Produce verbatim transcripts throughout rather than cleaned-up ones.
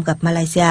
gặp Malaysia.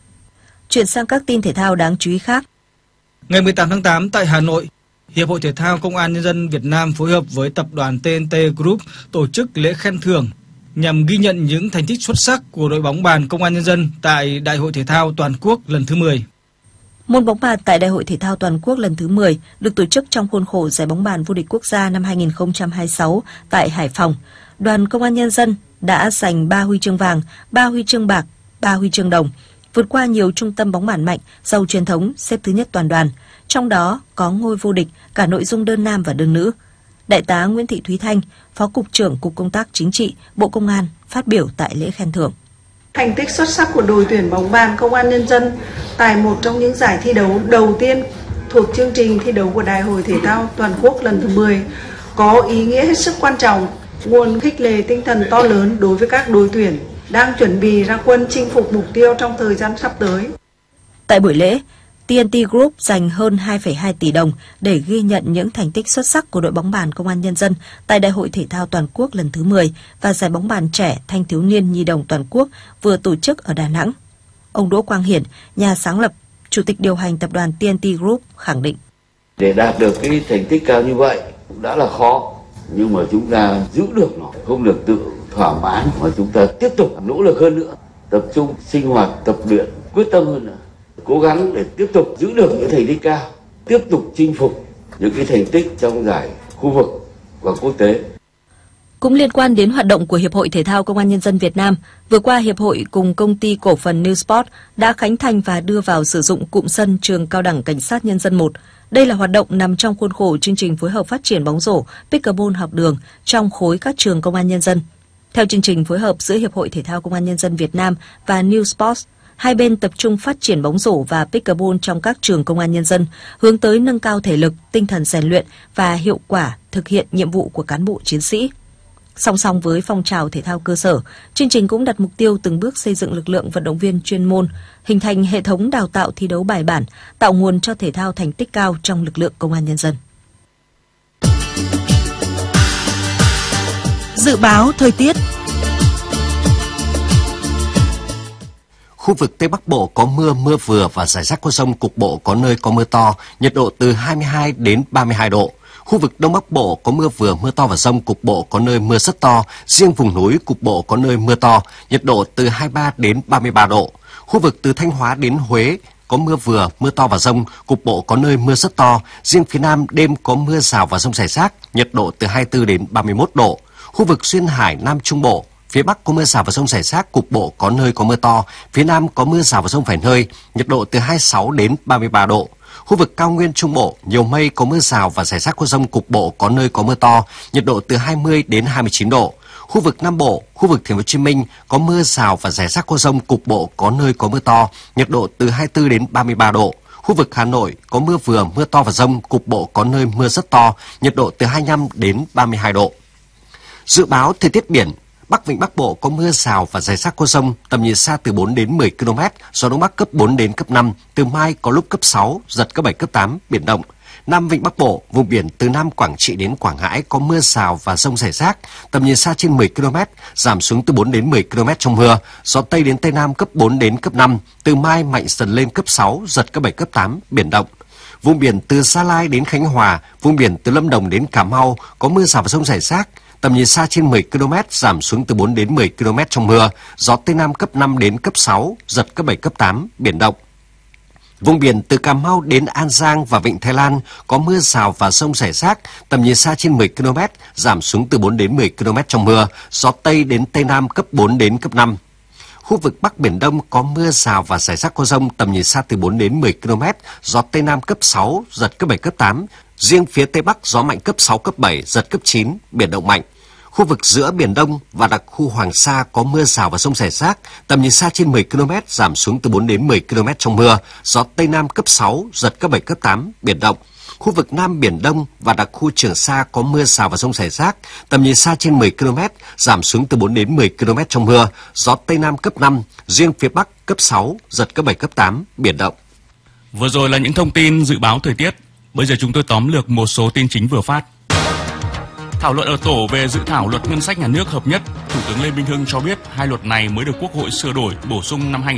Chuyển sang các tin thể thao đáng chú ý khác. Ngày mười tám tháng tám tại Hà Nội, Hiệp hội Thể thao Công an Nhân dân Việt Nam phối hợp với tập đoàn tê en tê Group tổ chức lễ khen thưởng nhằm ghi nhận những thành tích xuất sắc của đội bóng bàn Công an Nhân dân tại Đại hội Thể thao Toàn quốc lần thứ mười. Môn bóng bàn tại Đại hội Thể thao Toàn quốc lần thứ mười được tổ chức trong khuôn khổ Giải bóng bàn vô địch quốc gia năm hai nghìn không trăm hai mươi sáu tại Hải Phòng. Đoàn Công an Nhân dân đã giành ba huy chương vàng, ba huy chương bạc, ba huy chương đồng, vượt qua nhiều trung tâm bóng bàn mạnh, giàu truyền thống, xếp thứ nhất toàn đoàn. Trong đó có ngôi vô địch cả nội dung đơn nam và đơn nữ. Đại tá Nguyễn Thị Thúy Thanh, Phó Cục trưởng Cục Công tác Chính trị, Bộ Công an phát biểu tại lễ khen thưởng. Thành tích xuất sắc của đội tuyển bóng bàn Công an Nhân dân tại một trong những giải thi đấu đầu tiên thuộc chương trình thi đấu của Đại hội Thể thao Toàn quốc lần thứ mười có ý nghĩa hết sức quan trọng, nguồn khích lệ tinh thần to lớn đối với các đội tuyển đang chuẩn bị ra quân chinh phục mục tiêu trong thời gian sắp tới. Tại buổi lễ, tê en tê Group dành hơn hai phẩy hai tỷ đồng để ghi nhận những thành tích xuất sắc của đội bóng bàn Công an Nhân dân tại Đại hội Thể thao Toàn quốc lần thứ mười và Giải bóng bàn trẻ thanh thiếu niên nhi đồng toàn quốc vừa tổ chức ở Đà Nẵng. Ông Đỗ Quang Hiển, nhà sáng lập, Chủ tịch điều hành tập đoàn tê en tê Group khẳng định. Để đạt được cái thành tích cao như vậy cũng đã là khó, nhưng mà chúng ta giữ được nó, không được tự thỏa mãn mà chúng ta tiếp tục nỗ lực hơn nữa, tập trung sinh hoạt, tập luyện, quyết tâm hơn nữa. Cố gắng để tiếp tục giữ được những thành tích cao, tiếp tục chinh phục những cái thành tích trong giải khu vực và quốc tế. Cũng liên quan đến hoạt động của Hiệp hội Thể thao Công an Nhân dân Việt Nam, vừa qua Hiệp hội cùng công ty cổ phần New Sport đã khánh thành và đưa vào sử dụng cụm sân trường Cao đẳng Cảnh sát Nhân dân một. Đây là hoạt động nằm trong khuôn khổ chương trình phối hợp phát triển bóng rổ pickleball học đường trong khối các trường Công an Nhân dân. Theo chương trình phối hợp giữa Hiệp hội Thể thao Công an Nhân dân Việt Nam và New Sports, hai bên tập trung phát triển bóng rổ và pickleball trong các trường Công an Nhân dân, hướng tới nâng cao thể lực, tinh thần rèn luyện và hiệu quả thực hiện nhiệm vụ của cán bộ chiến sĩ. Song song với phong trào thể thao cơ sở, chương trình cũng đặt mục tiêu từng bước xây dựng lực lượng vận động viên chuyên môn, hình thành hệ thống đào tạo thi đấu bài bản, tạo nguồn cho thể thao thành tích cao trong lực lượng Công an Nhân dân. Dự báo thời tiết. Khu vực Tây Bắc Bộ có mưa, mưa vừa và rải rác có dông, cục bộ có nơi có mưa to, nhiệt độ từ hai mươi hai đến ba mươi hai độ. Khu vực Đông Bắc Bộ có mưa vừa, mưa to và dông, cục bộ có nơi mưa rất to, riêng vùng núi cục bộ có nơi mưa to, nhiệt độ từ hai mươi ba đến ba mươi ba độ. Khu vực từ Thanh Hóa đến Huế có mưa vừa, mưa to và dông, cục bộ có nơi mưa rất to, riêng phía Nam đêm có mưa rào và dông rải rác, nhiệt độ từ hai mươi tư đến ba mươi mốt độ. Khu vực Duyên Hải Nam Trung Bộ, phía Bắc có mưa rào và dông rải rác, cục bộ có nơi có mưa to, phía Nam có mưa rào và dông vài nơi, nhiệt độ từ hai mươi sáu đến ba mươi ba độ. Khu vực Cao Nguyên Trung Bộ, nhiều mây, có mưa rào và rải rác có dông, cục bộ có nơi có mưa to, nhiệt độ từ hai mươi đến hai mươi chín độ. Khu vực Nam Bộ, khu vực Thành phố Hồ Chí Minh có mưa rào và rải rác có dông, cục bộ có nơi có mưa to, nhiệt độ từ hai mươi tư đến ba mươi ba độ. Khu vực Hà Nội có mưa vừa, mưa to và dông, cục bộ có nơi mưa rất to, nhiệt độ từ hai mươi lăm đến ba mươi hai độ. Dự báo thời tiết biển. Bắc Vịnh Bắc Bộ có mưa rào và rải rác có dông, tầm nhìn xa từ bốn đến mười ki lô mét, gió Đông Bắc cấp bốn đến cấp năm, từ mai có lúc cấp sáu, giật cấp bảy, cấp tám, biển động. Nam Vịnh Bắc Bộ, vùng biển từ Nam Quảng Trị đến Quảng Ngãi có mưa rào và dông rải rác, tầm nhìn xa trên mười ki lô mét, giảm xuống từ bốn đến mười ki lô mét trong mưa, gió Tây đến Tây Nam cấp bốn đến cấp năm, từ mai mạnh dần lên cấp sáu, giật cấp bảy, cấp tám, biển động. Vùng biển từ Gia Lai đến Khánh Hòa, vùng biển từ Lâm Đồng đến Cà Mau có mưa rào và dông rải rác, tầm nhìn xa trên mười ki lô mét, giảm xuống từ bốn đến mười ki lô mét trong mưa, gió Tây Nam cấp năm đến cấp sáu, giật cấp bảy, cấp tám, biển động. Vùng biển từ Cà Mau đến An Giang và Vịnh Thái Lan có mưa rào và dông rải rác, tầm nhìn xa trên mười ki lô mét, giảm xuống từ bốn đến mười ki lô mét trong mưa, gió Tây đến Tây Nam cấp bốn đến cấp năm. Khu vực Bắc Biển Đông có mưa rào và rải rác có dông, tầm nhìn xa từ bốn đến mười ki lô mét, gió Tây Nam cấp sáu, giật cấp bảy, cấp tám. Riêng phía Tây Bắc gió mạnh cấp sáu, cấp bảy, giật cấp chín, biển động mạnh. Khu vực giữa Biển Đông và đặc khu Hoàng Sa có mưa rào và dông rải rác, tầm nhìn xa trên mười ki lô mét, giảm xuống từ bốn đến mười ki lô mét trong mưa, gió Tây Nam cấp sáu, giật cấp bảy, cấp tám, biển động. Khu vực Nam Biển Đông và đặc khu Trường Sa có mưa rào và dông rải rác, tầm nhìn xa trên mười ki lô mét, giảm xuống từ bốn đến mười ki lô mét trong mưa, gió Tây Nam cấp năm, riêng phía Bắc cấp sáu, giật cấp bảy, cấp tám, biển động. Vừa rồi là những thông tin dự báo thời tiết. Bây giờ chúng tôi tóm lược một số tin chính vừa phát. Thảo luận ở tổ về dự thảo luật ngân sách nhà nước hợp nhất, Thủ tướng Lê Minh Hưng cho biết hai luật này mới được Quốc hội sửa đổi bổ sung năm hai nghìn